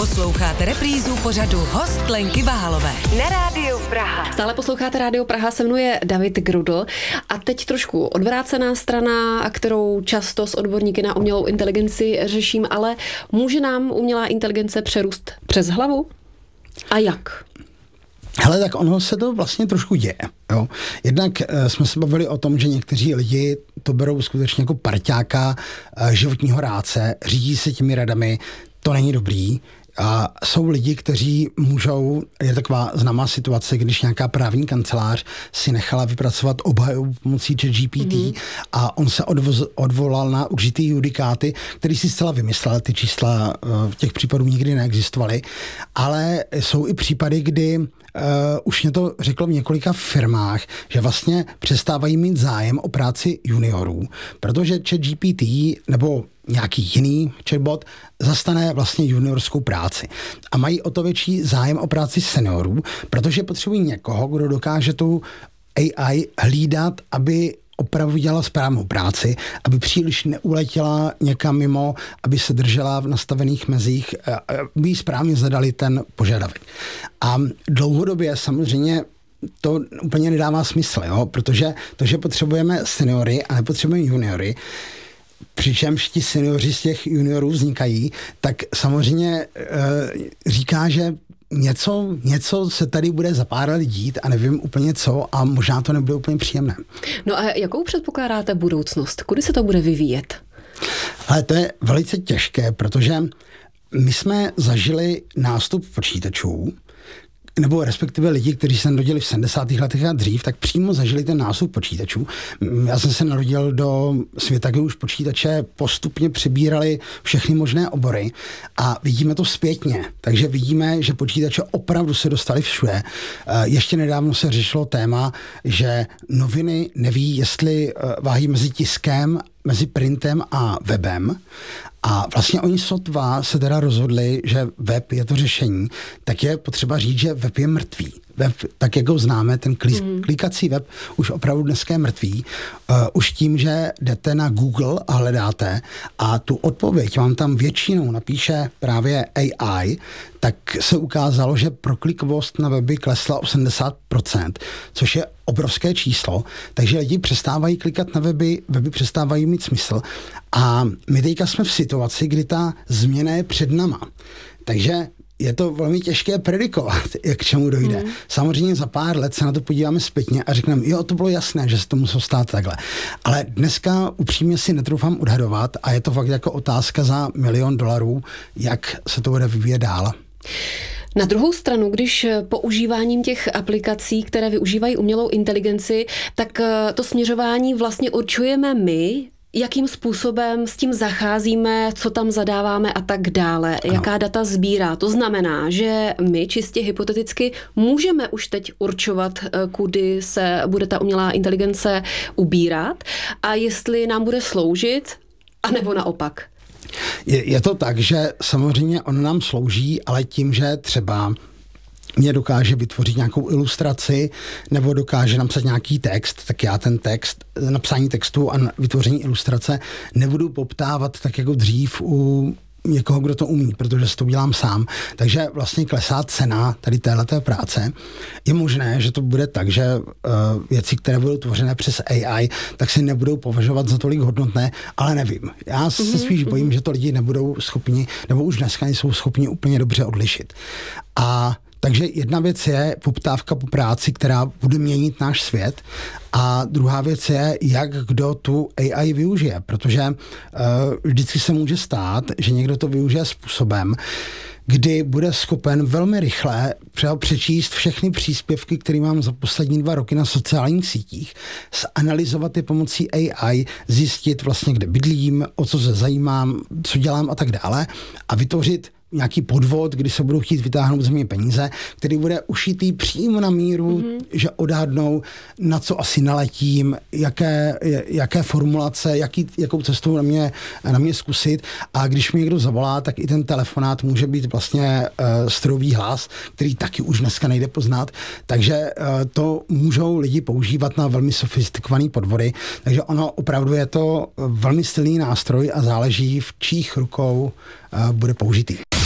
Posloucháte reprízu pořadu Host Lenky Váhalové na Rádiu Praha. Stále posloucháte Rádio Praha, se jmenuje David Grudl a teď trošku odvrácená strana, kterou často s odborníky na umělou inteligenci řeším, ale může nám umělá inteligence přerůst přes hlavu? A jak? Hele, tak ono se to vlastně trošku děje. Jo. Jednak jsme se bavili o tom, že někteří lidi to berou skutečně jako parťáka, životního rádce, řídí se těmi radami, to není dobrý. A jsou lidi, kteří můžou, je taková známá situace, když nějaká právní kancelář si nechala vypracovat obhajobu pomocí ChatGPT a on se odvolal na určitý judikáty, který si zcela vymyslel, ty čísla v těch případů nikdy neexistovaly, ale jsou i případy, kdy už mě to řeklo v několika firmách, že vlastně přestávají mít zájem o práci juniorů, protože ChatGPT nebo nějaký jiný chatbot zastane vlastně juniorskou práci. A mají o to větší zájem o práci seniorů, protože potřebují někoho, kdo dokáže tu AI hlídat, aby opravdu dělala správnou práci, aby příliš neuletěla někam mimo, aby se držela v nastavených mezích, aby správně zadali ten požadavek. A dlouhodobě samozřejmě to úplně nedává smysl, jo? Protože to, že potřebujeme seniory a nepotřebujeme juniory, přičemž ti seniori z těch juniorů vznikají, tak samozřejmě říká, že něco se tady bude za pár let dít a nevím úplně co a možná to nebude úplně příjemné. No a jakou předpokládáte budoucnost? Kudy se to bude vyvíjet? Ale to je velice těžké, protože my jsme zažili nástup počítačů, nebo respektive lidi, kteří se narodili v 70. letech a dřív, tak přímo zažili ten nástup počítačů. Já jsem se narodil do světa, kde už počítače postupně přebírali všechny možné obory a vidíme to zpětně. Takže vidíme, že počítače opravdu se dostaly všude. Ještě nedávno se řešilo téma, že noviny neví, jestli váhají mezi tiskem, mezi printem a webem. A vlastně oni sotva se teda rozhodli, že web je to řešení, tak je potřeba říct, že web je mrtvý. Web, tak jak ho známe, ten klikací web už opravdu dneska je mrtvý. Už tím, že jdete na Google a hledáte a tu odpověď vám tam většinou napíše právě AI, tak se ukázalo, že proklikovost na weby klesla 80%, což je obrovské číslo, takže lidi přestávají klikat na weby přestávají mít smysl. A my teďka jsme v situaci, kdy ta změna je před náma. Takže je to velmi těžké predikovat, jak k čemu dojde. Samozřejmě za pár let se na to podíváme zpětně a řekneme, jo, to bylo jasné, že se to muselo stát takhle. Ale dneska upřímně si netroufám odhadovat a je to fakt jako otázka za $1 milion, jak se to bude vyvíjet dál. Na druhou stranu, když používáním těch aplikací, které využívají umělou inteligenci, tak to směřování vlastně určujeme my, jakým způsobem s tím zacházíme, co tam zadáváme a tak dále, jaká data sbírá. To znamená, že my čistě hypoteticky můžeme už teď určovat, kudy se bude ta umělá inteligence ubírat a jestli nám bude sloužit, anebo naopak. Je to tak, že samozřejmě on nám slouží, ale tím, že třeba mě dokáže vytvořit nějakou ilustraci nebo dokáže napsat nějaký text, tak já ten text, napsání textu a vytvoření ilustrace nebudu poptávat tak jako dřív u někoho, kdo to umí, protože si to udělám sám. Takže vlastně klesá cena tady téhleté práce. Je možné, že to bude tak, že věci, které budou tvořené přes AI, tak se nebudou považovat za tolik hodnotné, ale nevím. Já se spíš bojím, že to lidi nebudou schopni, nebo už dneska nejsou schopni úplně dobře odlišit. A takže jedna věc je poptávka po práci, která bude měnit náš svět a druhá věc je, jak kdo tu AI využije, protože vždycky se může stát, že někdo to využije způsobem, kdy bude schopen velmi rychle přečíst všechny příspěvky, které mám za poslední 2 roky na sociálních sítích, zanalyzovat je pomocí AI, zjistit vlastně, kde bydlím, o co se zajímám, co dělám a tak dále a vytvořit nějaký podvod, kdy se budou chtít vytáhnout ze mě peníze, který bude ušitý přímo na míru, že odhadnou, na co asi naletím, jaké formulace, jakou cestou na mě zkusit. A když mi někdo zavolá, tak i ten telefonát může být vlastně strojový hlas, který taky už dneska nejde poznat. Takže to můžou lidi používat na velmi sofistikované podvody. Takže ono opravdu je to velmi silný nástroj a záleží, v čích rukou bude použitý.